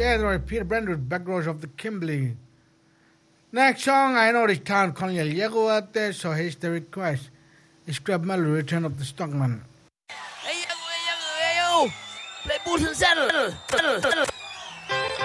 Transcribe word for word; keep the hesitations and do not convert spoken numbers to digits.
Yeah, there are Peter Brandwood, back rows of the Kimberley. Next song, I know this town, Colonial Yego out there, so here's the request. It's Scrub Melody, Return of the Stockman. Hey, Yego, hey, Yego, hey, yo! Play Boots and Saddle!